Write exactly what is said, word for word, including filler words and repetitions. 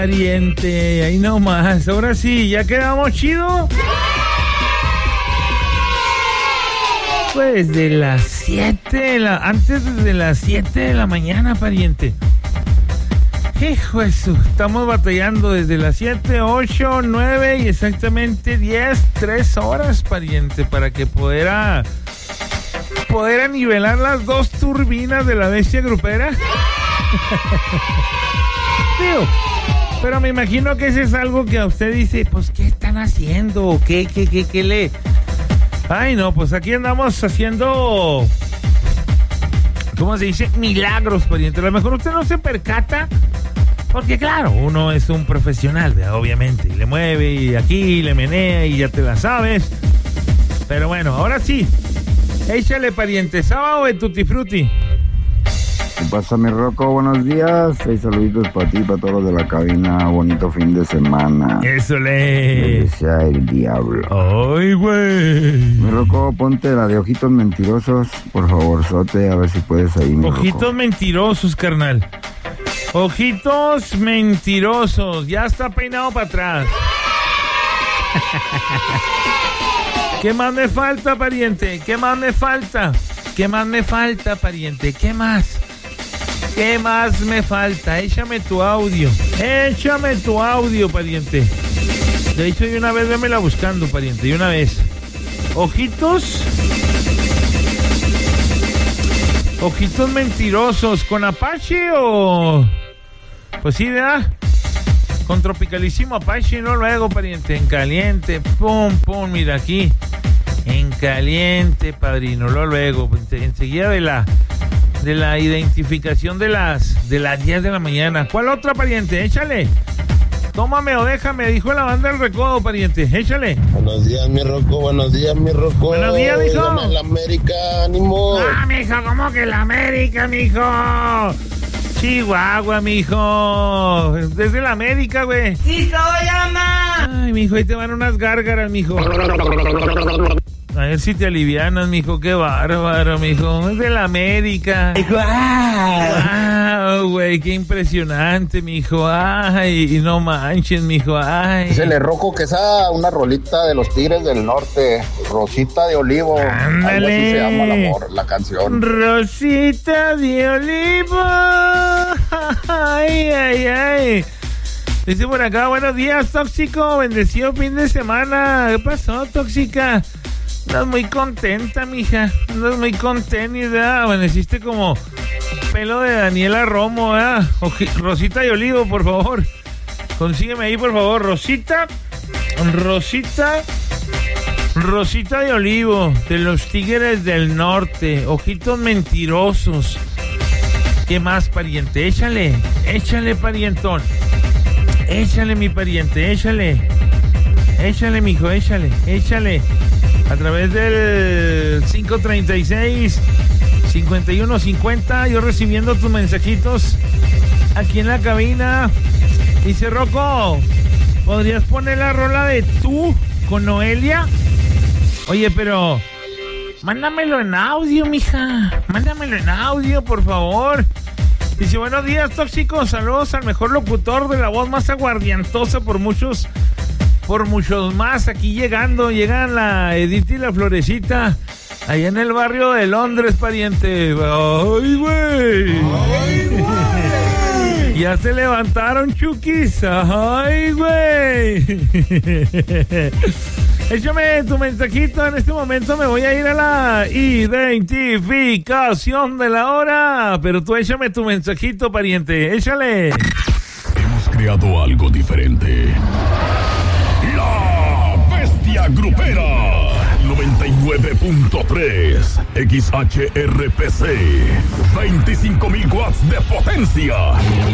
Pariente, ahí nomás. Ahora sí, ¿ya quedamos chido? Pues de las siete, la, antes de las siete de la mañana, pariente. Hijo eso, estamos batallando desde las siete, ocho, nueve y exactamente diez, tres horas, pariente, para que pudiera, pudiera nivelar las dos turbinas de la bestia grupera. Tío, pero me imagino que ese es algo que a usted dice, pues, ¿qué están haciendo? ¿Qué, qué, qué, qué le...? Ay, no, pues aquí andamos haciendo... ¿Cómo se dice? Milagros, pariente. A lo mejor usted no se percata, porque claro, uno es un profesional, ¿verdad? Obviamente, y le mueve, y aquí, le menea, y ya te la sabes. Pero bueno, ahora sí, échale, pariente. Sábado de Tutti Frutti. ¿Qué pasa, mi Rocco? Buenos días. Seis saluditos para ti, para todos los de la cabina. Bonito fin de semana. Eso le... Que sea el diablo. Ay, güey. Mi Rocco, ponte la de Ojitos Mentirosos, por favor, sote, a ver si puedes ahí, mi Ojitos Rocco. Mentirosos, carnal. Ojitos Mentirosos. Ya está peinado para atrás. ¿Qué más me falta, pariente? ¿Qué más me falta? ¿Qué más me falta, pariente? ¿Qué más? ¿Qué más me falta? Échame tu audio. Échame tu audio, pariente. De hecho, de una vez vémela buscando, pariente. De una vez. Ojitos. Ojitos Mentirosos. ¿Con Apache o...? Pues sí, ¿verdad? Con Tropicalísimo Apache, no luego, pariente. En caliente. Pum, pum, mira aquí. En caliente, padrino. Lo luego. Enseguida de la... de la identificación de las de las diez de la mañana. ¿Cuál otra, pariente? Échale. Tómame o déjame, dijo la banda del Recodo, pariente. Échale. Buenos días, mi Rocco. Buenos días, mi Rocco. Buenos días, mijo. Gana el América, ánimo. Ah, mijo, ¿cómo que la América, mijo? Chihuahua, mijo. Desde la América, güey. ¡Sí soy, ama! Ay, mijo, ahí te van unas gárgaras, mijo. A ver si te alivianas, mijo. Qué bárbaro, mijo. Es de la América. ¡Wow! Güey, qué impresionante, mijo. Ay, no manches, mijo. Ay. Se le Rocco que esa una rolita de los Tigres del Norte. Rosita de Olivo. Ándale. Algo así se llama la, amor, la canción. Rosita de Olivo. Ay, ay, ay. Dice por acá, buenos días, tóxico. Bendecido fin de semana. ¿Qué pasó, tóxica? Andas muy contenta, mija. Andas muy contenta. Amaneciste como pelo de Daniela Romo, ¿verdad? Oji- Rosita de Olivo, por favor. Consígueme ahí, por favor. Rosita. Rosita. Rosita de Olivo. De los Tigres del Norte. Ojitos Mentirosos. ¿Qué más, pariente? Échale. Échale, parientón. Échale, mi pariente. Échale. Échale, mijo. Échale. Échale. A través del cinco treinta y seis, cincuenta y uno cincuenta, yo recibiendo tus mensajitos aquí en la cabina. Dice Rocco, ¿podrías poner la rola de Tú con Noelia? Oye, pero mándamelo en audio, mija. Mándamelo en audio, por favor. Dice, buenos días, tóxicos. Saludos al mejor locutor de la voz más aguardientosa por muchos... por muchos más, aquí llegando, llegan la Edith y la Florecita, allá en el barrio de Londres, pariente. ¡Ay, güey! ¡Ay, güey! Ya se levantaron, chukis. ¡Ay, güey! Échame tu mensajito, en este momento me voy a ir a la identificación de la hora, pero tú échame tu mensajito, pariente, échale. Hemos creado algo diferente. La Bestia Grupera noventa y nueve punto tres X H R P C, veinticinco mil watts de potencia.